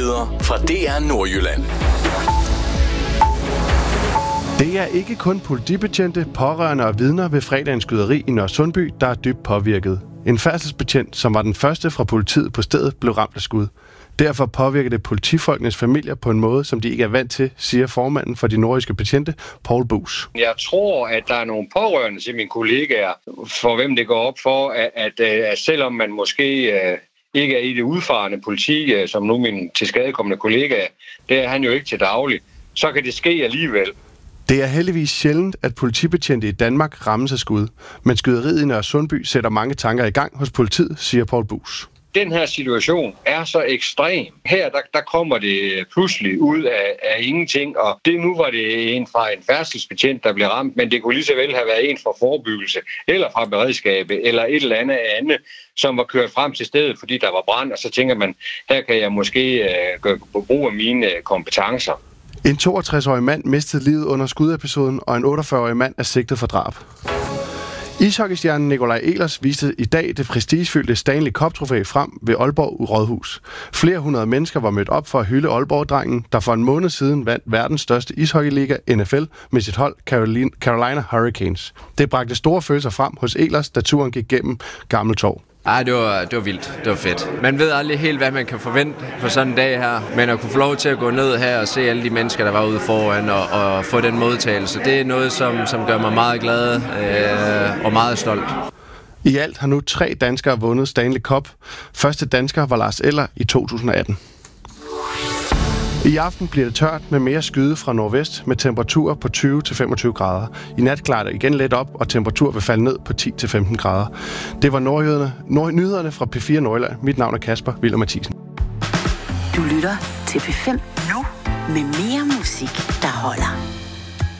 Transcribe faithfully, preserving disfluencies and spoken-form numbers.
Nyheder fra D R Nordjylland. Det er ikke kun politibetjente, pårørende og vidner ved fredagens skyderi i Nørresundby, der er dybt påvirket. En færdselsbetjent, som var den første fra politiet på stedet, blev ramt af skud. Derfor påvirker det politifolkenes familier på en måde, som de ikke er vant til, siger formanden for de nordjyske betjente, Paul Buus. Jeg tror, at der er nogle pårørende til mine kollegaer, for hvem det går op for, at, at, at selvom man måske uh, ikke er i det udfarende politi, uh, som nu min tilskadekommende kollega, det er han jo ikke til daglig, så kan det ske alligevel. Det er heldigvis sjældent, at politibetjente i Danmark rammes af skud, men skyderiet i Nørresundby sætter mange tanker i gang hos politiet, siger Paul Buus. Den her situation er så ekstrem. Her der, der kommer det pludselig ud af, af ingenting, og det nu var det en fra en færdselsbetjent, der blev ramt, men det kunne lige så vel have været en fra forebyggelse, eller fra beredskabet, eller et eller andet andet, som var kørt frem til stedet, fordi der var brand, og så tænker man, her kan jeg måske uh, gøre brug af mine uh, kompetencer. En toogtres-årig mand mistede livet under skudepisoden, og en otteogfyrre-årig mand er sigtet for drab. Ishockeystjernen Nikolaj Ehlers viste i dag det prestigefyldte Stanley Cup-trofæ frem ved Aalborg Rådhus. Flere hundrede mennesker var mødt op for at hylde Aalborg-drengen, der for en måned siden vandt verdens største ishockeyliga, N F L, med sit hold Carolina Hurricanes. Det bragte store følelser frem hos Ehlers, da turen gik gennem Gammeltorv. Ej, det var, det var vildt. Det var fedt. Man ved aldrig helt, hvad man kan forvente på sådan en dag her, men at kunne få lov til at gå ned her og se alle de mennesker, der var ude foran, og, og få den modtagelse, det er noget, som, som gør mig meget glad øh, og meget stolt. I alt har nu tre danskere vundet Stanley Cup. Første dansker var Lars Eller i to tusind og atten. I aften bliver det tørt med mere skyde fra nordvest med temperaturer på tyve til femogtyve grader. I nat klarer det igen lidt op, og temperatur vil falde ned på ti til femten grader. Det var nordjyderne, nord- nyhederne fra P fire Nordjylland. Mit navn er Kasper Willer Mathisen. Du lytter til P fem nu med mere musik, der holder.